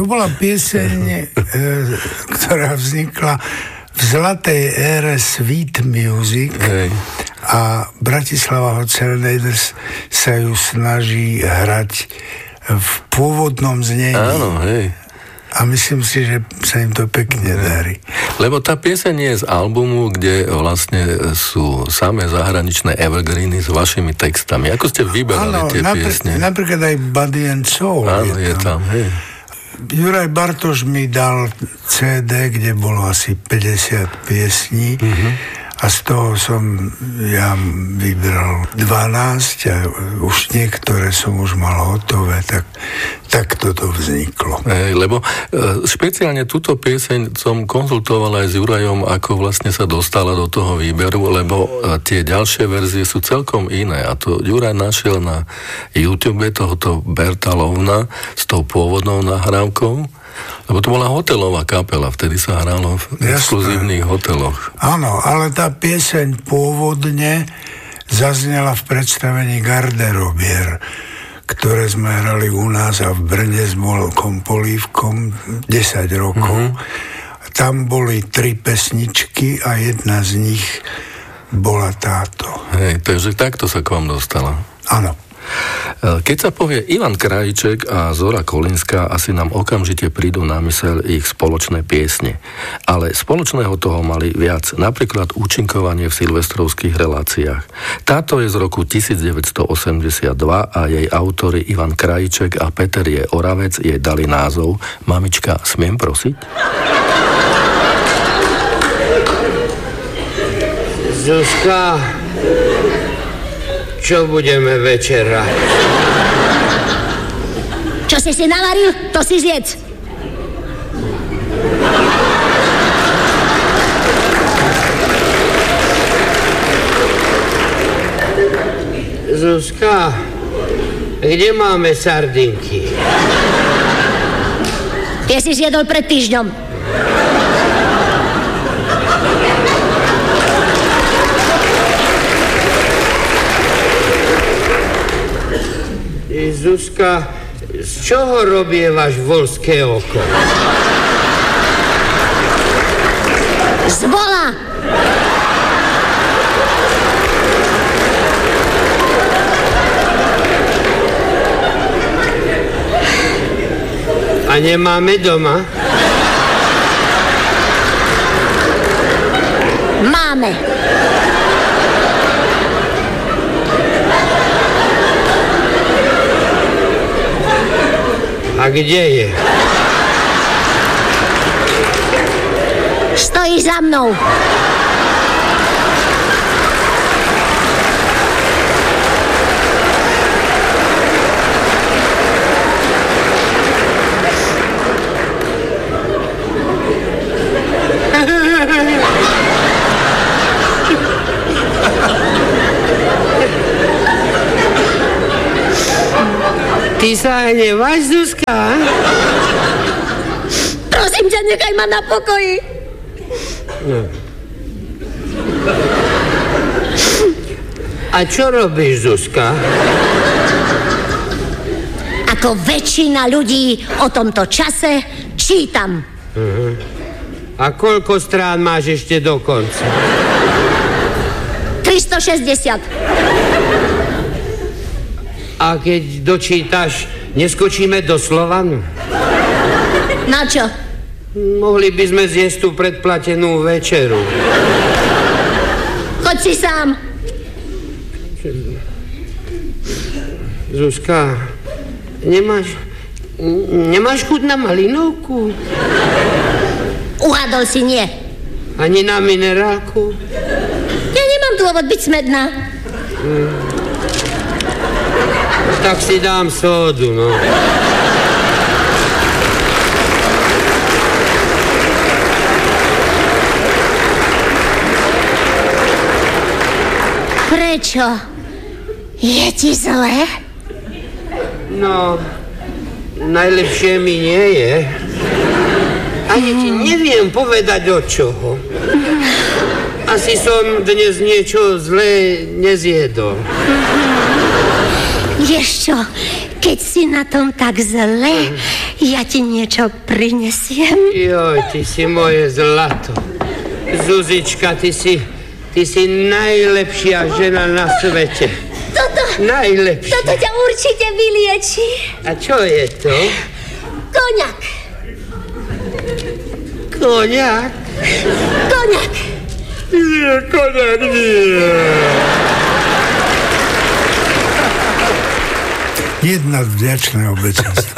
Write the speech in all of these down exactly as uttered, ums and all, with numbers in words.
To bola pieseň, e, ktorá vznikla v zlatej ére Sweet Music. Hej. A Bratislava Hot Serenaders sa ju snaží hrať v pôvodnom znení. Áno, hej. A myslím si, že sa im to pekne darí. Lebo tá pieseň je z albumu, kde vlastne sú samé zahraničné evergreeny s vašimi textami. Ako ste vyberali ano, tie napr- piesne? Napríklad aj Body and Soul. Áno, je tam, hej. Juraj Bartoš mi dal cé dé, kde bolo asi päťdesiat piesní. Uh-huh. A z toho som ja vybral dvanásť a už niektoré som už mal hotové, tak, tak toto vzniklo. Hej, lebo e, špeciálne túto pieseň som konzultoval aj s Jurajom, ako vlastne sa dostala do toho výberu, lebo e, tie ďalšie verzie sú celkom iné. A to Juraj našiel na YouTube tohoto Berta Lovna s tou pôvodnou nahrávkou. Lebo to bola hotelová kapela, vtedy sa hralo v Jasné. exkluzívnych hoteloch. Áno, ale tá pieseň pôvodne zaznela v predstavení Garderobier, ktoré sme hrali u nás a v Brne s Molkom Polívkom desať rokov. Mm-hmm. Tam boli tri pesničky a jedna z nich bola táto. Hej, takže takto sa k vám dostala. Áno. Keď sa povie Ivan Krajíček a Zora Kolínska, asi nám okamžite prídu na myseľ ich spoločné piesne. Ale spoločného toho mali viac, napríklad účinkovanie v silvestrovských reláciách. Táto je z roku devätnásťstoosemdesiatdva a jej autori Ivan Krajíček a Peter J. Oravec jej dali názov Mamička, smiem prosiť? Zuzka, čo budeme večerať? Čo si si navaril, to si zjedz. Zuzka, kde máme sardinky? Tie si zjedol pred týždňom. Zuzka, z čoho robievaš voľské oko? Z vola! A nemáme doma? Máme. A kde je? Stojí za mnou. Ty sa hneváš, Zuzka? Prosím ťa, nechaj ma na pokoji. No. A čo robíš, Zuzka? Ako väčšina ľudí o tomto čase čítam. Uh-huh. A koľko strán máš ešte do konca? tristošesťdesiat. A keď dočítaš, neskočíme do Slovanu? Na čo? Mohli by sme zjesť tú predplatenú večeru. Choď si sám. Zuzka, nemáš... Nemáš chuť na malinovku? Uhádol si nie. Ani na minerálku? Ja nemám dôvod byť smedná. Hmm. Tak si dám sódu, no. Prečo? Je ti zle? No, najlepšie mi nie je. Ani ti neviem povedať od čoho. Asi som dnes niečo zlé nezjedol. Vieš čo, keď si na tom tak zle, ja ti niečo prinesiem. Joj, ty si moje zlato. Zuzička, ty si, ty si najlepšia žena na svete. Toto, najlepšia. Toto ťa určite vylieči. A čo je to? Koňak. Koňak? Koňak. Nie, koňak nie. Jedna vďačné obecenstvo.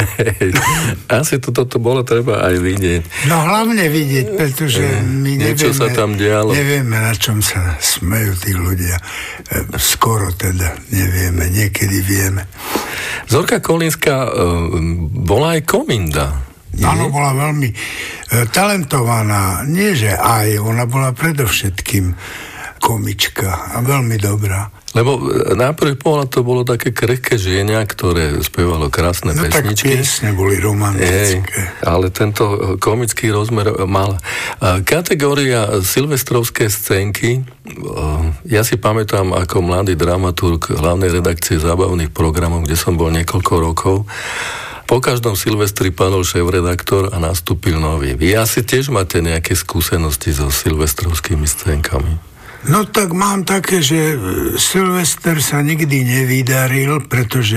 Asi to, toto bolo treba aj vidieť. No hlavne vidieť, pretože my Niečo nevieme, sa tam dialo. nevieme, na čom sa smejú tí ľudia. Skoro teda nevieme, niekedy vieme. Zorka Kolínska bola aj kominda. Áno, bola veľmi talentovaná. Nie, že aj, ona bola predovšetkým komička a veľmi dobrá. Lebo na prvý pohľad to bolo také krehké ženia, ktoré spievalo krásne no pesničky. No tak piesne boli romantické. Ej, ale tento komický rozmer mal. Kategória silvestrovské scénky, ja si pamätám ako mladý dramaturg hlavnej redakcie zábavných programov, kde som bol niekoľko rokov. Po každom silvestri padol šéf-redaktor a nastúpil nový. Vy asi tiež máte nejaké skúsenosti so silvestrovskými scénkami? No tak mám také, že Silvester sa nikdy nevydaril, pretože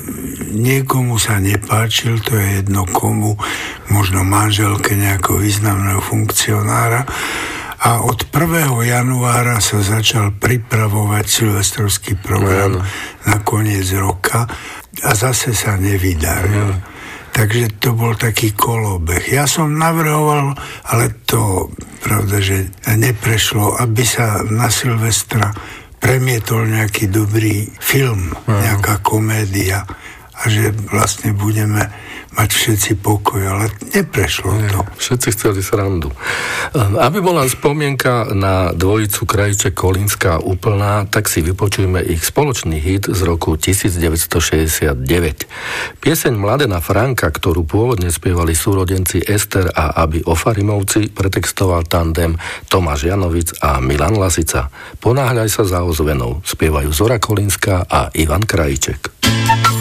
niekomu sa nepáčil, to je jedno komu, možno manželke nejakého významného funkcionára. A od prvého januára sa začal pripravovať silvestrovský program no, na koniec roka a zase sa nevydaril. No. Takže to bol taký kolobeh. Ja som navrhoval, ale to, pravda, že neprešlo, aby sa na Silvestra premietol nejaký dobrý film, uh-huh. nejaká komédia a že vlastne budeme mať všetci pokoj, ale neprešlo to. Všetci chceli srandu. Aby bola spomienka na dvojicu Krajíček Kolínska úplná, tak si vypočujme ich spoločný hit z roku devätnásťstošesťdesiatdeväť. Pieseň Mladena Franka, ktorú pôvodne spievali súrodenci Ester a Aby Ofarimovci, pretextoval tandem Tomáš Janovic a Milan Lasica. Ponáhľaj sa za ozvenou, spievajú Zora Kolínska a Ivan Krajíček.